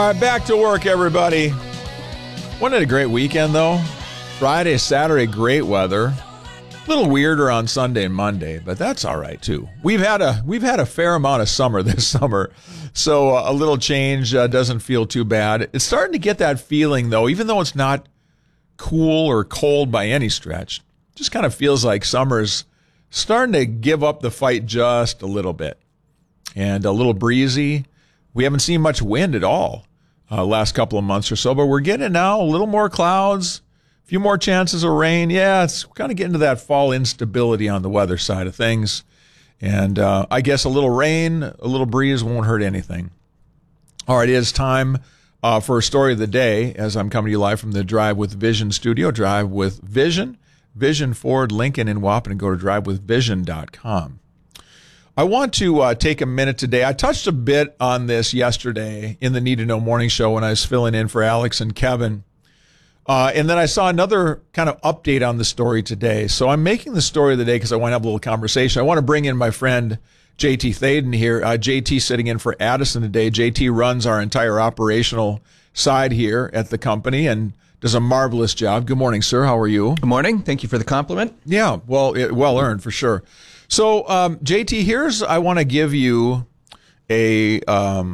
All right, back to work, everybody. Wasn't it a great weekend, though? Friday, Saturday, great weather. A little weirder on Sunday and Monday, but that's all right, too. We've had a fair amount of summer this summer, so a little change doesn't feel too bad. It's starting to get that feeling, though, even though it's not cool or cold by any stretch. Just kind of feels like summer's starting to give up the fight just a little bit. And a little breezy. We haven't seen much wind at all last couple of months or so, but we're getting now a little more clouds, a few more chances of rain. Yeah, it's kind of getting to that fall instability on the weather side of things. And I guess a little rain, a little breeze won't hurt anything. All right, it is time for a story of the day as I'm coming to you live from the Drive with Vision studio. Drive with Vision, Vision Ford, Lincoln in Waupun, and go to drivewithvision.com. I want to take a minute today. I touched a bit on this yesterday in the Need to Know Morning Show when I was filling in for Alex and Kevin. And then I saw another kind of update on the story today. So I'm making the story of the day because I want to have a little conversation. I want to bring in my friend JT Thaden here. JT sitting in for Addison today. JT runs our entire operational side here at the company and does a marvelous job. Good morning, sir. How are you? Good morning. Thank you for the compliment. Yeah, well earned for sure. So, JT, I want to give you the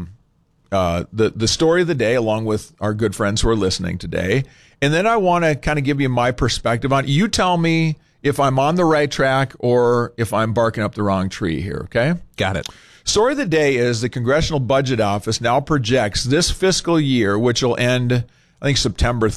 story of the day along with our good friends who are listening today. And then I want to kind of give you my perspective on it. You tell me if I'm on the right track or if I'm barking up the wrong tree here, okay? Got it. Story of the day is the Congressional Budget Office now projects this fiscal year, which will end, I think, September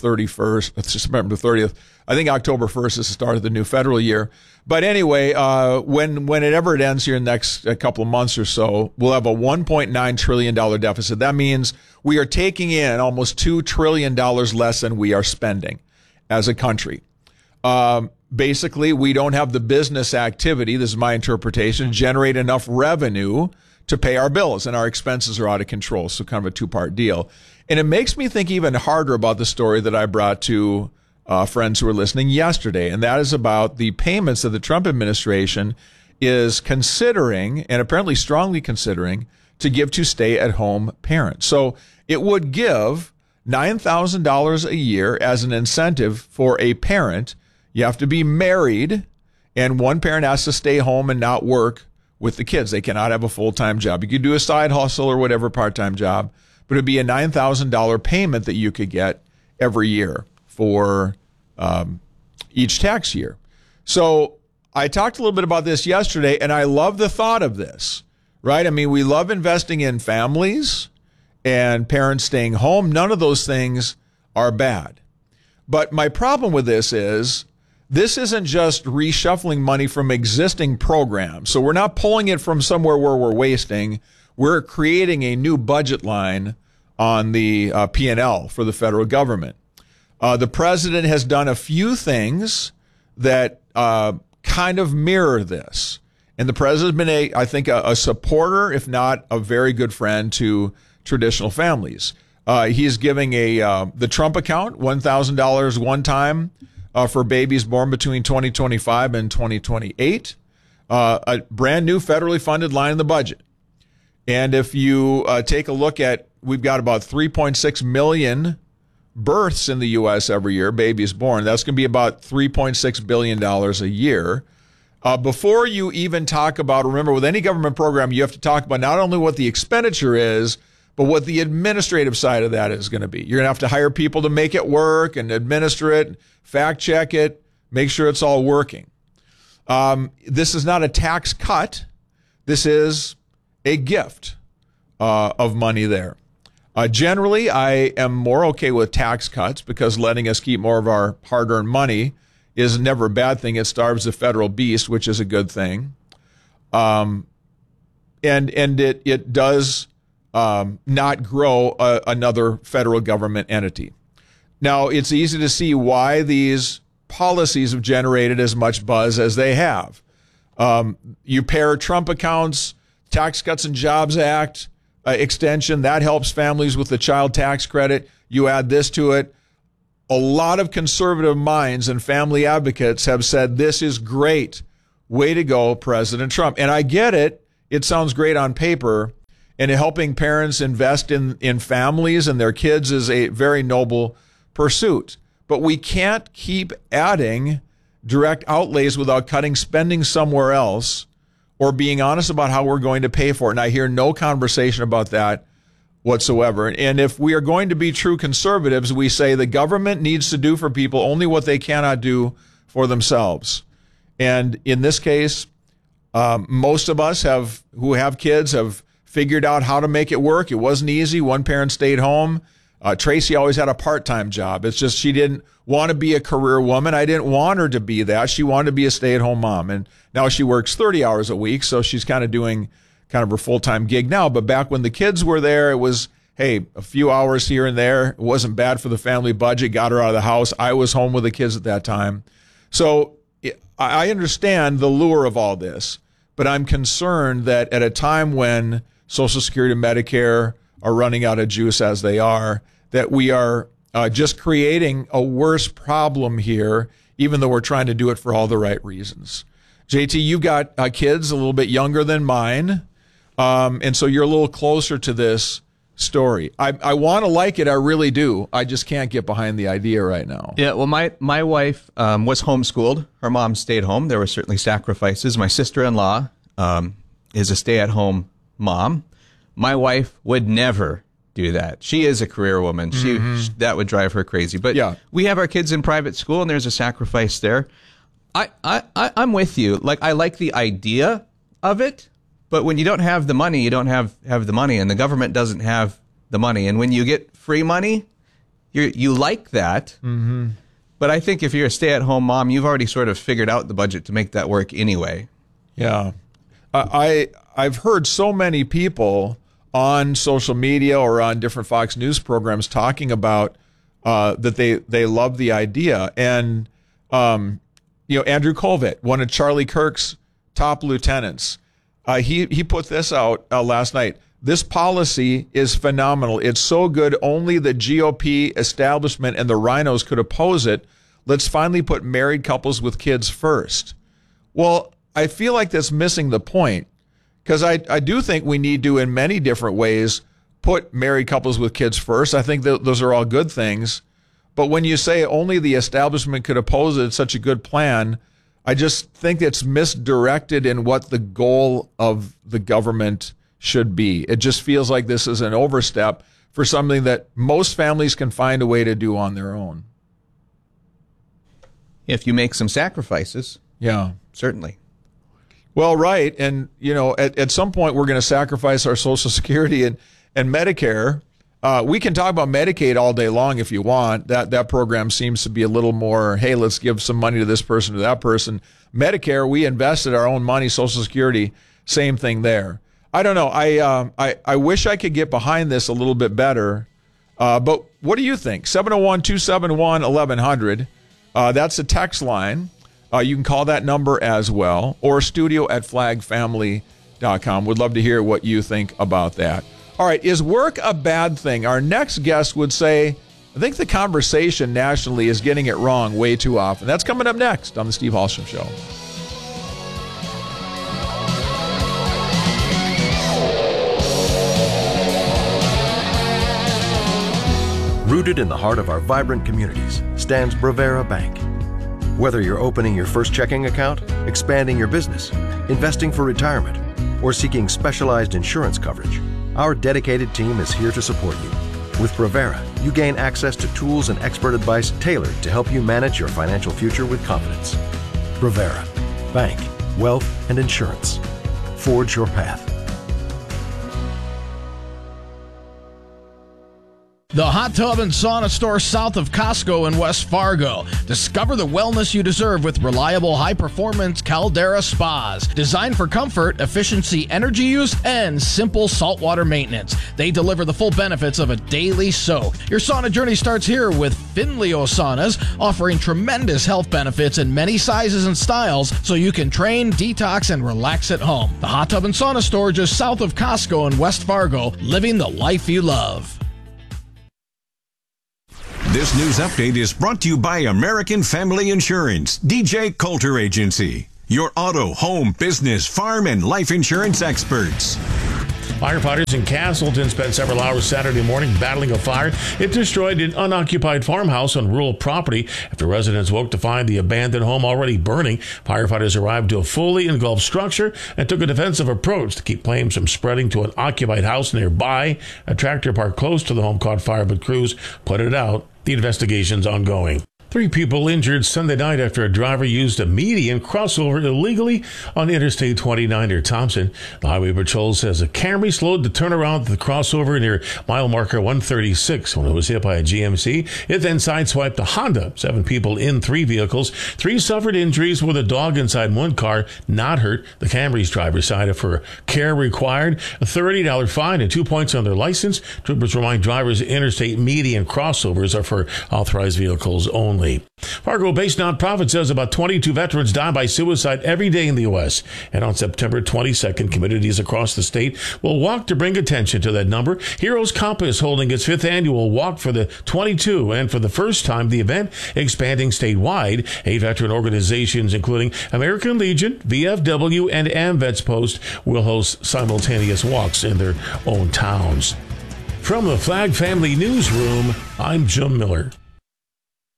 30th. I think October 1st is the start of the new federal year. But anyway, whenever it ends here in the next couple of months or so, we'll have a $1.9 trillion deficit. That means we are taking in almost $2 trillion less than we are spending as a country. Basically, we don't have the business activity, this is my interpretation, generate enough revenue to pay our bills, and our expenses are out of control. So kind of a two-part deal. And it makes me think even harder about the story that I brought to friends who were listening yesterday, and that is about the payments that the Trump administration is considering, and apparently strongly considering, to give to stay-at-home parents. So it would give $9,000 a year as an incentive for a parent. You have to be married, and one parent has to stay home and not work with the kids. They cannot have a full-time job. You could do a side hustle or whatever part-time job, but it would be a $9,000 payment that you could get every year for each tax year. So I talked a little bit about this yesterday, and I love the thought of this, right? I mean, we love investing in families and parents staying home. None of those things are bad. But my problem with this isn't just reshuffling money from existing programs. So we're not pulling it from somewhere where we're wasting. We're creating a new budget line on the P&L for the federal government. The president has done a few things that kind of mirror this. And the president has been, I think, a supporter, if not a very good friend to traditional families. He's giving the Trump account, $1,000 one time for babies born between 2025 and 2028. A brand new federally funded line in the budget. And if you take a look at, we've got about 3.6 million births in the U.S. every year, babies born. That's going to be about $3.6 billion a year. Before you even talk about, remember, with any government program, you have to talk about not only what the expenditure is, but what the administrative side of that is going to be. You're going to have to hire people to make it work and administer it, fact check it, make sure it's all working. This is not a tax cut. This is a gift of money there. Generally, I am more okay with tax cuts because letting us keep more of our hard-earned money is never a bad thing. It starves the federal beast, which is a good thing. And it does not grow another federal government entity. Now, it's easy to see why these policies have generated as much buzz as they have. You pair Trump accounts, Tax Cuts and Jobs Act extension, that helps families with the child tax credit. You add this to it. A lot of conservative minds and family advocates have said, this is great. Way to go, President Trump. And I get it. It sounds great on paper. and helping parents invest in families and their kids is a very noble pursuit. But we can't keep adding direct outlays without cutting spending somewhere else or being honest about how we're going to pay for it. And I hear no conversation about that whatsoever. And if we are going to be true conservatives, we say the government needs to do for people only what they cannot do for themselves. And in this case, most of us who have kids have figured out how to make it work. It wasn't easy. One parent stayed home. Tracy always had a part-time job. It's just she didn't want to be a career woman. I didn't want her to be that. She wanted to be a stay-at-home mom. And now she works 30 hours a week, so she's kind of doing kind of her full-time gig now. But back when the kids were there, it was, hey, a few hours here and there. It wasn't bad for the family budget, got her out of the house. I was home with the kids at that time. So I understand the lure of all this, but I'm concerned that at a time when Social Security and Medicare are running out of juice as they are, that we are just creating a worse problem here, even though we're trying to do it for all the right reasons. JT, you've got kids a little bit younger than mine, and so you're a little closer to this story. I want to like it, I really do. I just can't get behind the idea right now. Yeah, well, my wife was homeschooled. Her mom stayed home. There were certainly sacrifices. My sister-in-law is a stay-at-home mom. My wife would never do that. She is a career woman. That would drive her crazy. But yeah, we have our kids in private school, and there's a sacrifice there. I'm with you. Like, I like the idea of it, but when you don't have the money, you don't have the money, and the government doesn't have the money. And when you get free money, you like that. Mm-hmm. But I think if you're a stay-at-home mom, you've already sort of figured out the budget to make that work anyway. Yeah. I've heard so many people on social media or on different Fox News programs talking about that they love the idea. And, Andrew Colvett, one of Charlie Kirk's top lieutenants, he put this out last night. This policy is phenomenal. It's so good, only the GOP establishment and the rhinos could oppose it. Let's finally put married couples with kids first. Well, I feel like that's missing the point, because I do think we need to, in many different ways, put married couples with kids first. I think that those are all good things. But when you say only the establishment could oppose it, it's such a good plan, I just think it's misdirected in what the goal of the government should be. It just feels like this is an overstep for something that most families can find a way to do on their own. If you make some sacrifices. Yeah. Certainly. Well, right. And, at some point we're going to sacrifice our Social Security and Medicare. We can talk about Medicaid all day long if you want. That program seems to be a little more, hey, let's give some money to this person, to that person. Medicare, we invested our own money. Social Security, same thing there. I don't know. I wish I could get behind this a little bit better. But what do you think? 701-271-1100. That's a text line. You can call that number as well, or studio@flagfamily.com. Would love to hear what you think about that. All right, is work a bad thing? Our next guest would say, I think the conversation nationally is getting it wrong way too often. That's coming up next on The Steve Hallstrom Show. Rooted in the heart of our vibrant communities stands Brevera Bank. Whether you're opening your first checking account, expanding your business, investing for retirement, or seeking specialized insurance coverage, our dedicated team is here to support you. With Brevera, you gain access to tools and expert advice tailored to help you manage your financial future with confidence. Brevera, bank, wealth, and insurance. Forge your path. The Hot Tub and Sauna Store south of Costco in West Fargo. Discover the wellness you deserve with reliable, high-performance Caldera spas. Designed for comfort, efficiency, energy use, and simple saltwater maintenance. They deliver the full benefits of a daily soak. Your sauna journey starts here with Finleo Saunas, offering tremendous health benefits in many sizes and styles so you can train, detox, and relax at home. The Hot Tub and Sauna Store just south of Costco in West Fargo, living the life you love. This news update is brought to you by American Family Insurance, DJ Coulter Agency, your auto, home, business, farm, and life insurance experts. Firefighters in Castleton spent several hours Saturday morning battling a fire. It destroyed an unoccupied farmhouse on rural property after residents woke to find the abandoned home already burning. Firefighters arrived to a fully engulfed structure and took a defensive approach to keep flames from spreading to an occupied house nearby. A tractor parked close to the home caught fire, but crews put it out. The investigation's ongoing. 3 people injured Sunday night after a driver used a median crossover illegally on Interstate 29 near Thompson. The Highway Patrol says a Camry slowed to turn around the crossover near mile marker 136 when it was hit by a GMC. It then sideswiped a Honda. 7 people in 3 vehicles. 3 suffered injuries with a dog inside one car not hurt. The Camry's driver cited for care required, a $30 fine and 2 points on their license. Troopers remind drivers interstate median crossovers are for authorized vehicles only. Fargo-based nonprofit says about 22 veterans die by suicide every day in the U.S. And on September 22nd, communities across the state will walk to bring attention to that number. Heroes Compass holding its 5th annual walk for the 22, and for the first time, the event expanding statewide. 8 veteran organizations, including American Legion, VFW, and AMVETS Post, will host simultaneous walks in their own towns. From the Flag Family Newsroom, I'm Jim Miller.